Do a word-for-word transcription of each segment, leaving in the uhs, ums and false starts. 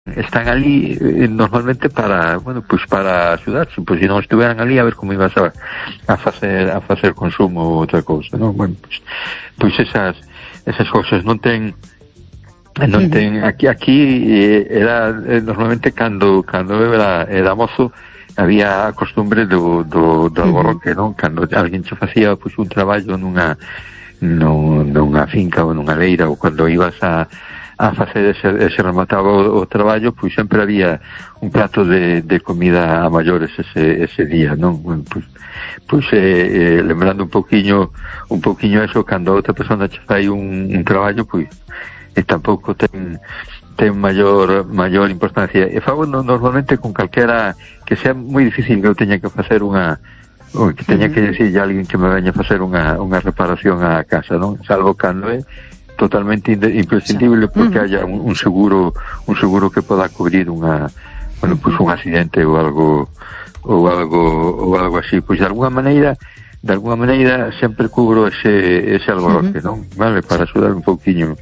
están ali eh, normalmente para, bueno, pues para axudarse, pois se non estuveran ali a ver como ibas a, a facer a facer consumo ou outra cousa, non? Bueno, pois, pois esas esas cousas non ten non ten aquí aquí eh, era eh, normalmente cando cando eu era, era mozo había a costumbre do, do, do alborroque, non? Cando alguén che facía pois un traballo nunha no, nunha finca ou nunha leira, ou cando ibas a a facer ese, ese remataba o, o traballo, pois sempre había un plato de, de comida a maiores ese, ese día, non? Bueno, pois, pois eh, eh, lembrando un poquinho un poquinho eso, cando outra persona che fai un, un traballo, pois e tampouco ten ten maior maior importancia. E fago no, normalmente con calquera que sea moi difícil que eu teña que facer unha ou que teña que decirle a alguén que me veña a facer unha, unha reparación á casa, non? Salvo cando é totalmente imprescindible porque uh -huh. haya un, un seguro un seguro que poda cubrir unha, bueno, pues un accidente ou algo ou algo ou algo así, pois pues de alguna maneira de alguna maneira sempre cubro ese ese alboroque, uh -huh. non? Vale, para axudar un pouquiño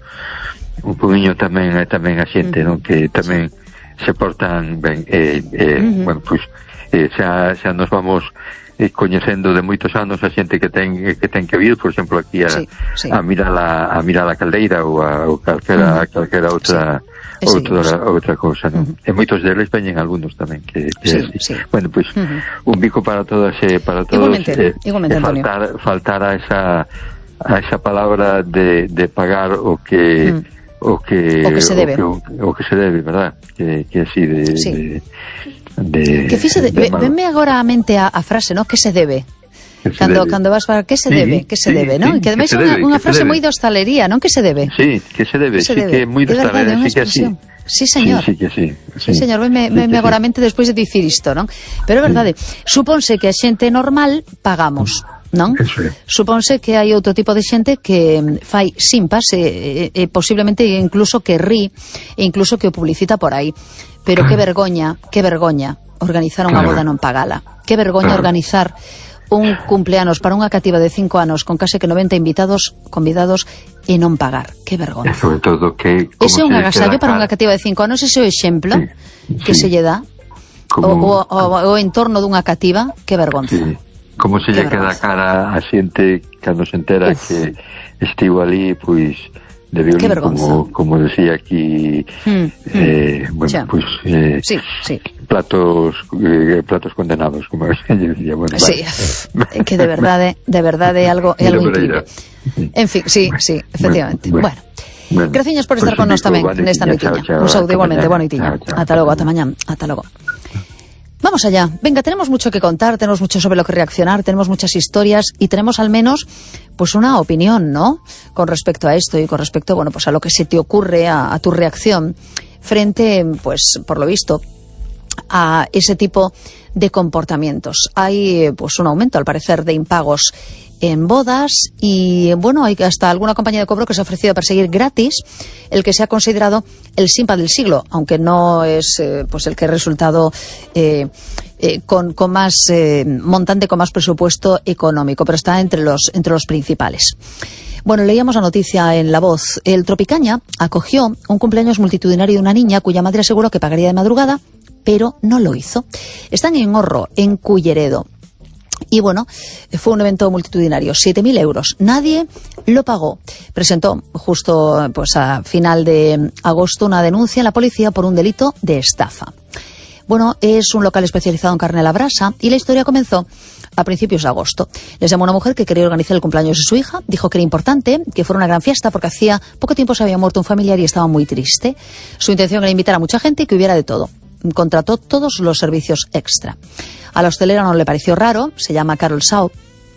un pouquiño tamén tamén a xente, uh -huh. non? Que tamén se portan ben eh, eh, uh -huh. bueno, pois pues, eh, xa xa nos vamos e coñecendo de moitos anos a xente que ten que ten que vir, por exemplo, aquí a, sí, sí. a mirar a, a mirar a caldeira ou a ou calquera, uh -huh. calquera outra sí. outra outra cousa, non? Uh -huh. E moitos deles veñen algúns tamén que, que sí, sí. sí. Bueno, pois pues, uh -huh. un bico para todas e para todos. Igualmente, eh, igualmente, faltar faltar a esa a esa palabra de, de pagar o que uh -huh. o que o que se debe, o que, o que se debe, verdad? Que que así de, sí. de De, que fixe, de, de venme agora a mente a, a frase, ¿no? Que se debe? Que se cando, debe. Cando vas para que se sí, debe? Que se sí, debe, ¿no? Sí, que ademais é unha, unha frase moi de hostalería, non? Que se debe? Sí, que se debe, que se sí, debe. Que é moi de hostalería, sí que así. Sí, señor. Sí, sí, que sí. Sí, sí señor, venme, sí, venme agora a mente despois de dicir isto, non? Pero é verdade, sí. Supónse que a xente normal pagamos, non? Sí. Supónse que hai outro tipo de xente que fai simpas e, e, e posiblemente incluso que rí e incluso que o publicita por aí. Pero que vergoña, que vergoña organizar unha boda e non pagala. Que vergoña organizar un cumpleanos para unha cativa de cinco anos con case que noventa invitados, convidados e non pagar. Que vergoña. E sobre todo que ese é un agasallo para unha cativa de cinco anos, ese é o exemplo sí, que sí. se lle dá como... o, o, o entorno dunha cativa, que vergonza. Sí. Como se lle queda cara a xente cando se entera Uf. que estivo ali, pois de violín, como, como decía aquí mm, eh, mm, bueno, ya. pues eh, sí, sí. platos eh, platos condenados, como yo decía, bueno, sí, vale. Que de verdade, de verdade é algo, é algo increíble. En fin, sí, sí, efectivamente. Bueno, bueno. bueno graciñas por estar pues con nós tamén nesta noitiña. Un saúdo igualmente, boa noitiña. Ata logo, ata mañán, ata logo. Vamos allá. Venga, tenemos mucho que contar, tenemos mucho sobre lo que reaccionar, tenemos muchas historias y tenemos al menos pues una opinión, ¿no? Con respecto a esto y con respecto, bueno, pues a lo que se te ocurre, a, a tu reacción frente, pues, por lo visto, a ese tipo de comportamientos. Hay, pues, un aumento, al parecer, de impagos en bodas y, bueno, hay hasta alguna compañía de cobro que se ha ofrecido a perseguir gratis el que se ha considerado el simpa del siglo, aunque no es eh, pues el que ha resultado eh, eh, con, con más eh, montante, con más presupuesto económico, pero está entre los, entre los principales. Bueno, leíamos la noticia en La Voz. El Tropicaña acogió un cumpleaños multitudinario de una niña cuya madre aseguró que pagaría de madrugada, pero no lo hizo. Están en Horro, en Culleredo. Y bueno, fue un evento multitudinario, siete mil euros. Nadie lo pagó. Presentó justo pues a final de agosto una denuncia en la policía por un delito de estafa. Bueno, es un local especializado en carne a la brasa y la historia comenzó a principios de agosto. Les llamó una mujer que quería organizar el cumpleaños de su hija. Dijo que era importante, que fuera una gran fiesta porque hacía poco tiempo se había muerto un familiar y estaba muy triste. Su intención era invitar a mucha gente y que hubiera de todo. Contrató todos los servicios extra. A la hostelera no le pareció raro, se llama Carol Sau,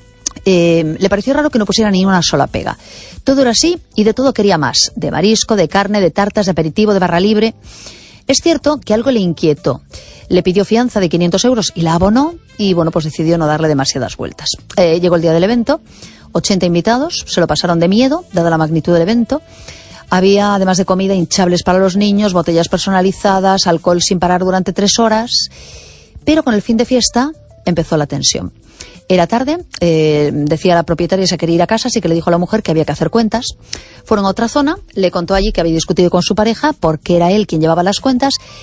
eh, le pareció raro que no pusiera ni una sola pega. Todo era así y de todo quería más, de marisco, de carne, de tartas, de aperitivo, de barra libre. Es cierto que algo le inquietó. Le pidió fianza de quinientos euros y la abonó y, bueno, pues decidió no darle demasiadas vueltas. Eh, llegó el día del evento, ochenta invitados, se lo pasaron de miedo, dada la magnitud del evento. Había, además de comida, hinchables para los niños, botellas personalizadas, alcohol sin parar durante tres horas. Pero con el fin de fiesta empezó la tensión. Era tarde, eh, decía la propietaria se quería ir a casa, así que le dijo a la mujer que había que hacer cuentas. Fueron a otra zona, le contó allí que había discutido con su pareja porque era él quien llevaba las cuentas